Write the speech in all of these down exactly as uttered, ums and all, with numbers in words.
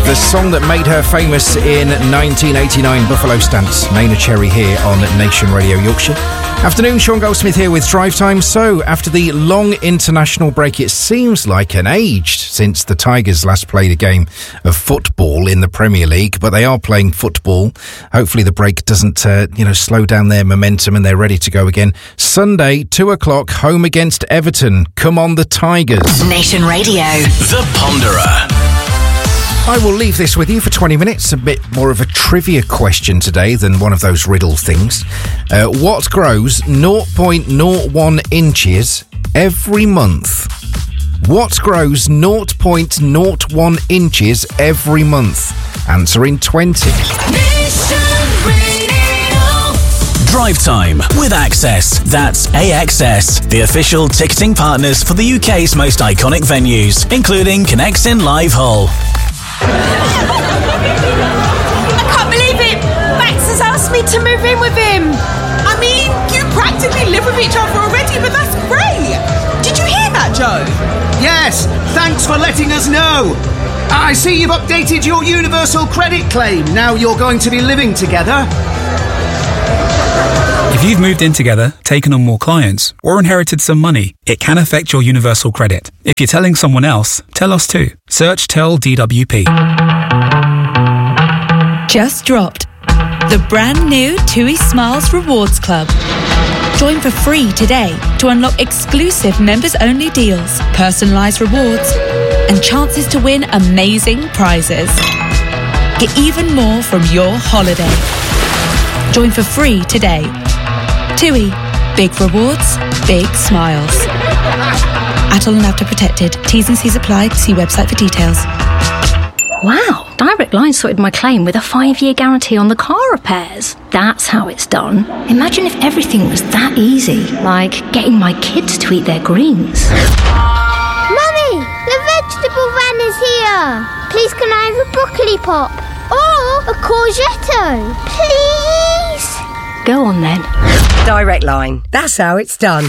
The song that made her famous in nineteen eighty-nine, Buffalo Stance. Neneh Cherry here on Nation Radio Yorkshire. Afternoon, Sean Goldsmith here with Drive Time. So, after the long international break, it seems like an age since the Tigers last played a game of football in the Premier League, but they are playing football. Hopefully the break doesn't, uh, you know, slow down their momentum and they're ready to go again. Sunday, two o'clock, home against Everton. Come on, the Tigers. Nation Radio. The Ponderer. I will leave this with you for twenty minutes. A bit more of a trivia question today than one of those riddle things. Uh, what grows zero point zero one inches every month? What grows zero point zero one inches every month? Answer in twenty. Drive Time with Access. That's A X S, the official ticketing partners for the U K's most iconic venues, including Connects in Live Hull. I can't believe it! Max has asked me to move in with him! I mean, you practically live with each other already, but that's great! Did you hear that, Joe? Yes, thanks for letting us know. I see you've updated your universal credit claim. Now you're going to be living together. If you've moved in together, taken on more clients, or inherited some money, it can affect your universal credit. If you're telling someone else, tell us too. Search Tell D W P. Just dropped. The brand new TUI Smiles Rewards Club. Join for free today to unlock exclusive members-only deals, personalised rewards, and chances to win amazing prizes. Get even more from your holiday. Join for free today. TUI. Big rewards, big smiles. Atoll and Apta protected. T's and C's applied. See website for details. Wow, Direct Line sorted my claim with a five-year guarantee on the car repairs. That's how it's done. Imagine if everything was that easy, like getting my kids to eat their greens. Mummy, the vegetable van is here. Please can I have a broccoli pop? Or a courgette? Please? Go on then. Direct Line. That's how it's done.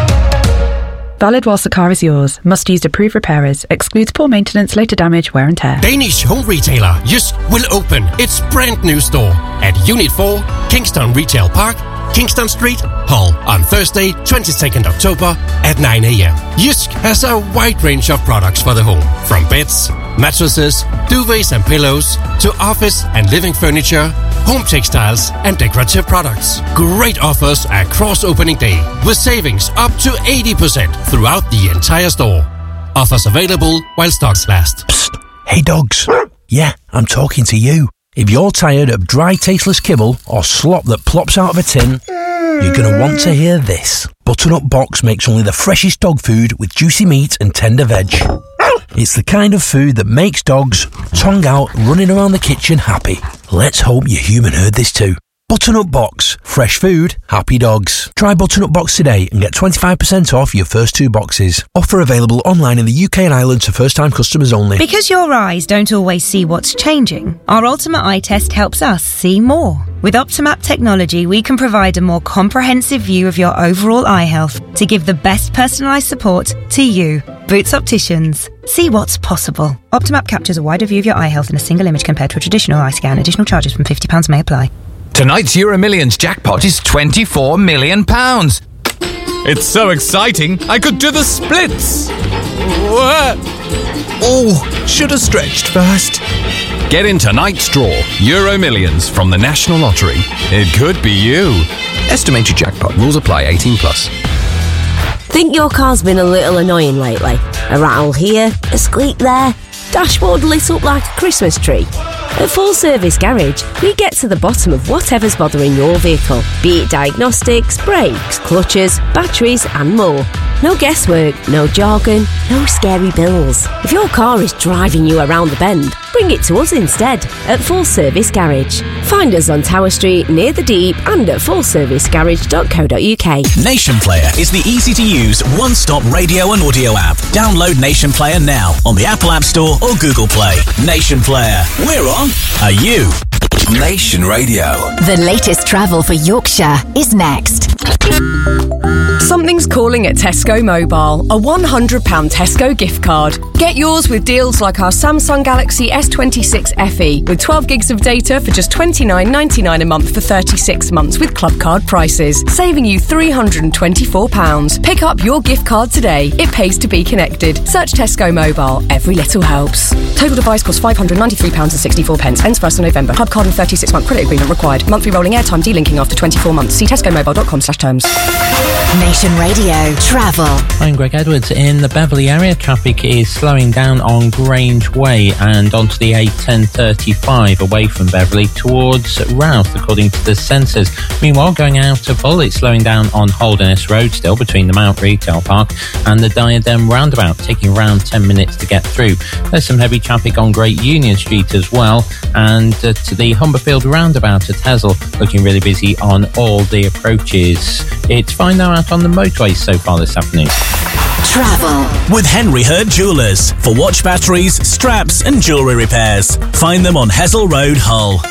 Valid whilst the car is yours. Must use approved repairers. Excludes poor maintenance, later damage, wear and tear. Danish home retailer Jysk will open its brand new store at Unit four, Kingston Retail Park, Kingston Street, Hull, on Thursday, twenty-second October at nine a.m. Jysk has a wide range of products for the home, from beds, mattresses, duvets and pillows, to office and living furniture, home textiles and decorative products. Great offers across opening day, with savings up to eighty percent throughout the entire store. Offers available while stocks last. Psst. Hey dogs. Yeah, I'm talking to you. If you're tired of dry, tasteless kibble or slop that plops out of a tin, you're going to want to hear this. Butternut Box makes only the freshest dog food with juicy meat and tender veg. It's the kind of food that makes dogs, tongue out, running around the kitchen happy. Let's hope your human heard this too. Butternut Box. Fresh food, happy dogs. Try Butternut Box today and get twenty-five percent off your first two boxes. Offer available online in the U K and Ireland to first-time customers only. Because your eyes don't always see what's changing, our Ultimate Eye Test helps us see more. With Optimap technology, we can provide a more comprehensive view of your overall eye health to give the best personalised support to you. Boots Opticians. See what's possible. Optimap captures a wider view of your eye health in a single image compared to a traditional eye scan. Additional charges from fifty pounds may apply. Tonight's Euro Millions jackpot is twenty-four million pounds. It's so exciting, I could do the splits. Oh, should have stretched first. Get in tonight's draw, Euro Millions from the National Lottery. It could be you. Estimated jackpot. Rules apply. eighteen plus. Think your car's been a little annoying lately? A rattle here, a squeak there, dashboard lit up like a Christmas tree? At Full Service Garage, we get to the bottom of whatever's bothering your vehicle, be it diagnostics, brakes, clutches, batteries and more. No guesswork, no jargon, no scary bills. If your car is driving you around the bend, bring it to us instead at Full Service Garage. Find us on Tower Street near the Deep and at full service garage dot co dot uk. Nation Player is the easy-to-use one-stop radio and audio app. Download Nation Player now on the Apple App Store or Google Play. Nation Player. We're on. Are you? Nation Radio. The latest travel for Yorkshire is next. Something's calling at Tesco Mobile. A one hundred pounds Tesco gift card. Get yours with deals like our Samsung Galaxy S twenty-six F E with twelve gigs of data for just twenty-nine ninety-nine a month for thirty-six months with club card prices, saving you three hundred twenty-four pounds. Pick up your gift card today. It pays to be connected. Search Tesco Mobile. Every little helps. Total device costs five hundred ninety-three pounds sixty-four. Ends first of November. Club card and thirty-six month credit agreement required. Monthly rolling airtime delinking after twenty-four months. See tesco mobile dot com slash terms. Nation Radio Travel. I'm Greg Edwards. In the Beverley area, traffic is slowing down on Grange Way and onto the A ten thirty-five away from Beverley towards Routh, according to the sensors. Meanwhile, going out of Hull, it's slowing down on Holderness Road still between the Mount Retail Park and the Diadem Roundabout, taking around ten minutes to get through. There's some heavy traffic on Great Union Street as well, and uh, to the Humberfield Roundabout at Hesel, looking really busy on all the approaches. It's fine now out on the motorways so far this afternoon. Travel with Henry Hurt Jewellers for watch batteries, straps and jewellery repairs. Find them on Hesel Road, Hull.